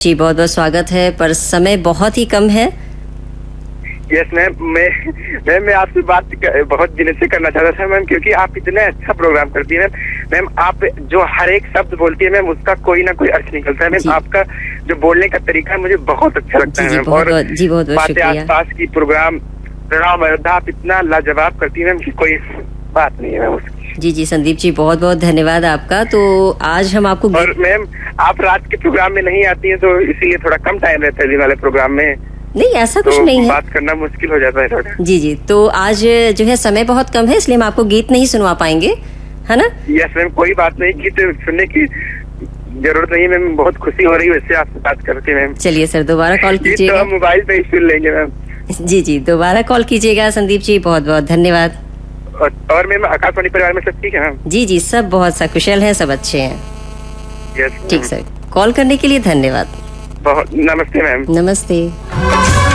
जी बहुत बहुत स्वागत है, पर समय बहुत ही कम है। यस मैम, मैं आपसे बात बहुत दिनों से करना चाहता था मैम, क्योंकि आप इतना अच्छा प्रोग्राम करती है मैम। आप जो हर एक शब्द बोलती है मैम, उसका कोई ना कोई अर्थ निकलता है मैम। आपका जो बोलने का तरीका मुझे बहुत अच्छा लगता है मैम। और बहुत शुक्रिया। आसपास की प्रोग्राम राम अयोध्या आप इतना लाजवाब करती है मैम कि कोई बात नहीं है मैम उसकी। जी संदीप जी, बहुत बहुत धन्यवाद आपका। तो आज हम आपको, और मैम आप रात के प्रोग्राम में नहीं आती हैं, तो इसीलिए थोड़ा कम टाइम रहता है दिन वाले प्रोग्राम में। नहीं ऐसा कुछ तो नहीं है, बात करना मुश्किल हो जाता है थोड़ा। जी तो आज जो है समय बहुत कम है, इसलिए हम आपको गीत नहीं सुनवा पाएंगे, है ना? यस मैम, कोई बात नहीं, गीत सुनने की जरूरत नहीं है मैम। बहुत खुशी हो रही है वैसे आपसे बात करके मैम। चलिए सर, दोबारा कॉल कीजिएगा। तो हम मोबाइल पे ही सुन लेंगे मैम। जी दोबारा कॉल कीजिएगा संदीप जी, बहुत बहुत धन्यवाद। और मैम आकाशवाणी परिवार में सब ठीक है मैम? जी सब बहुत सकुशल है, सब अच्छे हैं। यस ठीक सर, कॉल करने के लिए धन्यवाद। बहुत नमस्ते मैम। नमस्ते।